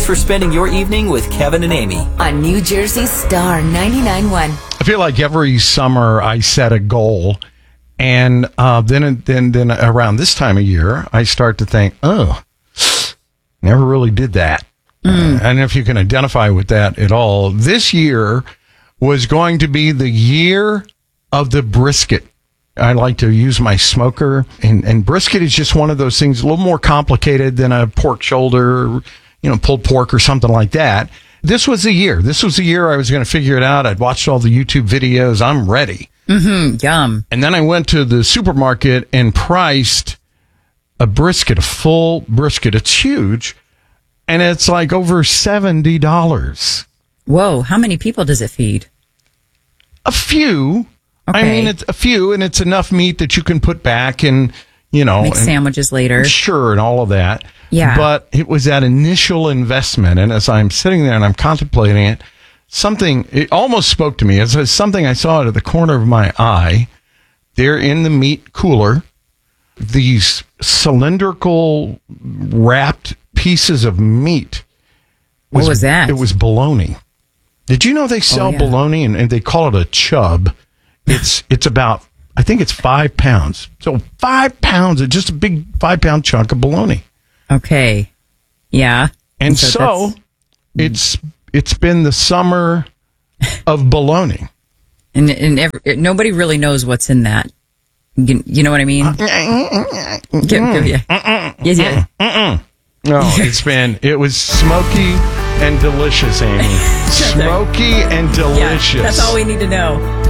Thanks for spending your evening with Kevin and Amy on New Jersey Star 99.1. I feel like every summer I set a goal, and then around this time of year, I start to think, never really did that. I don't know if you can identify with that at all. This year was going to be the year of the brisket. I like to use my smoker, and brisket is just one of those things, a little more complicated than a pork shoulder, pulled pork or something like that. This was the year. This was the year I was going to figure it out. I'd watched all the YouTube videos. I'm ready. Yum. And then I went to the supermarket and priced a brisket, a full brisket. It's huge. And it's like over $70. Whoa. How many people does it feed? A few. Okay. I mean, it's a few, and it's enough meat that you can put back and, make sandwiches later. Sure, and all of that. Yeah. But it was that initial investment. And as I'm sitting there and I'm contemplating it, it almost spoke to me. It's something I saw out of the corner of my eye. There in the meat cooler, these cylindrical wrapped pieces of meat. What was that? It was bologna. Did you know they sell bologna and they call it a chub? It's about, I think it's 5 pounds. So 5 pounds of just a big 5 pound chunk of bologna. Okay. Yeah. And so it's been the summer of bologna. And nobody really knows what's in that. You know what I mean? No, it was smoky and delicious, Amy. Smoky and delicious. Yeah, that's all we need to know.